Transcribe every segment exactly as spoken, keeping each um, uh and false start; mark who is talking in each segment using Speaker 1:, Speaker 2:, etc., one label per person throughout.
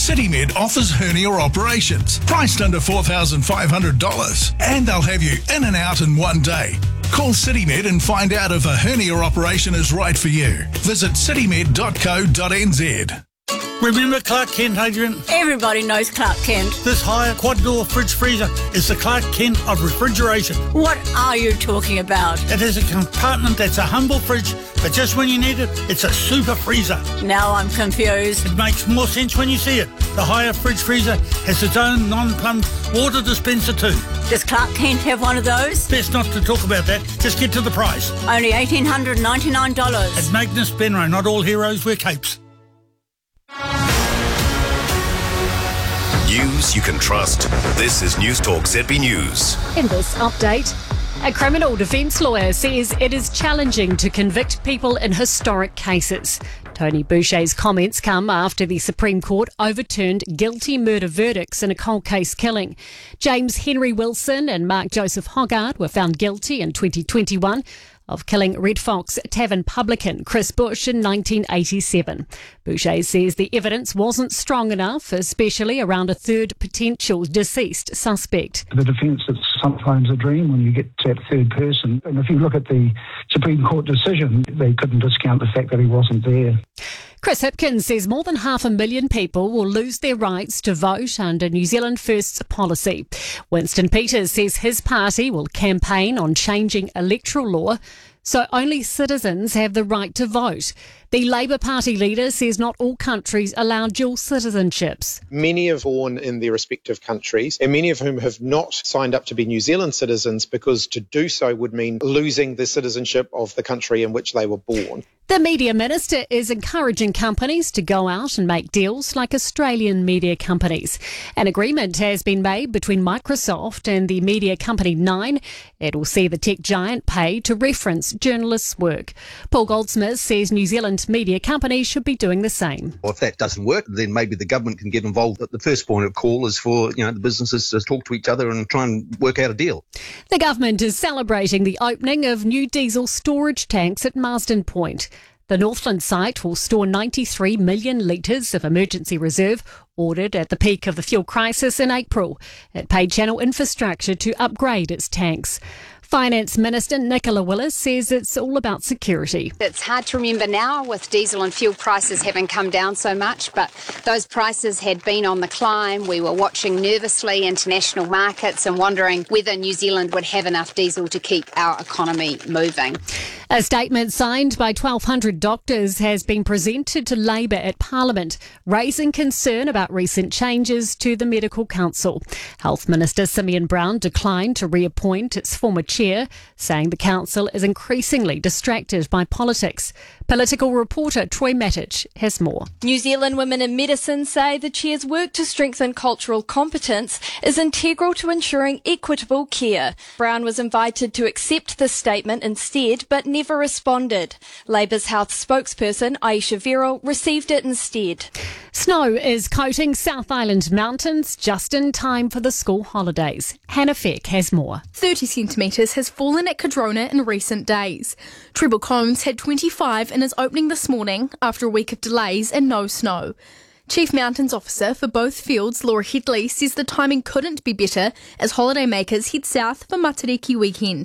Speaker 1: CityMed offers hernia operations, priced under four thousand five hundred dollars, and they'll have you in and out in one day. Call CityMed and find out if a hernia operation is right for you. Visit citymed dot co dot n z.
Speaker 2: Remember Clark Kent, Adrian?
Speaker 3: Everybody knows Clark Kent.
Speaker 2: This higher quad-door fridge freezer is the Clark Kent of refrigeration.
Speaker 3: What are you talking about?
Speaker 2: It has a compartment that's a humble fridge, but just when you need it, it's a super freezer.
Speaker 3: Now I'm confused.
Speaker 2: It makes more sense when you see it. The higher fridge freezer has its own non-plumbed water dispenser too.
Speaker 3: Does Clark Kent have one of those?
Speaker 2: Best not to talk about that. Just get to the price.
Speaker 3: Only one thousand eight hundred ninety-nine dollars.
Speaker 2: At Magnus Benro, not all heroes wear capes.
Speaker 4: News you can trust. This is News Talk Z B News.
Speaker 5: In this update, a criminal defence lawyer says it is challenging to convict people in historic cases. Tony Boucher's comments come after the Supreme Court overturned guilty murder verdicts in a cold case killing. James Henry Wilson and Mark Joseph Hoggard were found guilty in twenty twenty-one of killing Red Fox tavern publican Chris Bush in nineteen eighty-seven. Boucher says the evidence wasn't strong enough, especially around a third potential deceased suspect.
Speaker 6: The defence is sometimes a dream when you get to that third person. And if you look at the Supreme Court decision, they couldn't discount the fact that he wasn't there.
Speaker 5: Chris Hipkins says more than half a million people will lose their rights to vote under New Zealand First's policy. Winston Peters says his party will campaign on changing electoral law so only citizens have the right to vote. The Labour Party leader says not all countries allow dual citizenships.
Speaker 7: Many are born in their respective countries, and many of whom have not signed up to be New Zealand citizens because to do so would mean losing the citizenship of the country in which they were born.
Speaker 5: The media minister is encouraging companies to go out and make deals like Australian media companies. An agreement has been made between Microsoft and the media company Nine. It will see the tech giant pay to reference journalists' work. Paul Goldsmith says New Zealand media companies should be doing the same.
Speaker 8: Well, if that doesn't work, then maybe the government can get involved. But the first point of call is for, you know, the businesses to talk to each other and try and work out a deal.
Speaker 5: The government is celebrating the opening of new diesel storage tanks at Marsden Point. The Northland site will store ninety-three million litres of emergency reserve, ordered at the peak of the fuel crisis in April. It paid Channel Infrastructure to upgrade its tanks. Finance Minister Nicola Willis says it's all about security.
Speaker 9: It's hard to remember now with diesel and fuel prices having come down so much, but those prices had been on the climb. We were watching nervously international markets and wondering whether New Zealand would have enough diesel to keep our economy moving.
Speaker 5: A statement signed by twelve hundred doctors has been presented to Labour at Parliament, raising concern about recent changes to the Medical Council. Health Minister Simeon Brown declined to reappoint its former chair, saying the council is increasingly distracted by politics. Political reporter Troy Matic has more.
Speaker 10: New Zealand Women in Medicine say the chair's work to strengthen cultural competence is integral to ensuring equitable care. Brown was invited to accept this statement instead, but never responded. Labour's health spokesperson Aisha Verrill received it instead.
Speaker 5: Snow is coating South Island mountains just in time for the school holidays. Hannah Feck has more.
Speaker 11: thirty centimetres has fallen at Cadrona in recent days. Treble Cones had twenty-five and is opening this morning after a week of delays and no snow. Chief Mountains Officer for both fields, Laura Headley, says the timing couldn't be better as holidaymakers head south for Matariki weekend.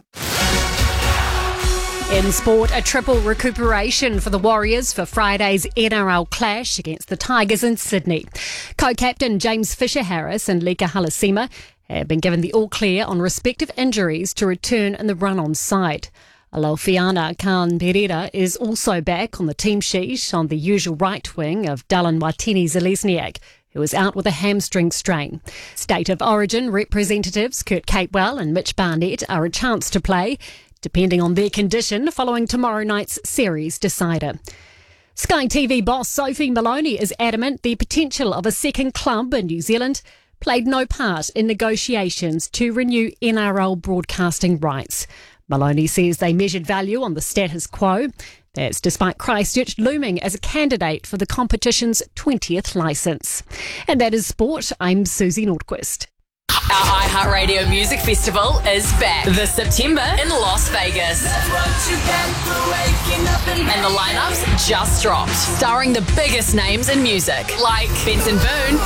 Speaker 5: In sport, a triple recuperation for the Warriors for Friday's N R L clash against the Tigers in Sydney. Co-captain James Fisher-Harris and Lika Halasima have been given the all-clear on respective injuries to return in the run-on side. Alofiana Khan Pereira is also back on the team sheet on the usual right wing of Dalan Watini-Zelezniak, who is out with a hamstring strain. State of Origin representatives Kurt Capewell and Mitch Barnett are a chance to play, depending on their condition following tomorrow night's series decider. Sky T V boss Sophie Maloney is adamant the potential of a second club in New Zealand played no part in negotiations to renew N R L broadcasting rights. Maloney says they measured value on the status quo. That's despite Christchurch looming as a candidate for the competition's twentieth licence. And that is sport. I'm Susie Nordquist.
Speaker 12: Our iHeartRadio Music Festival is back this September in Las Vegas. And the lineups just dropped, starring the biggest names in music, like Benson Boone,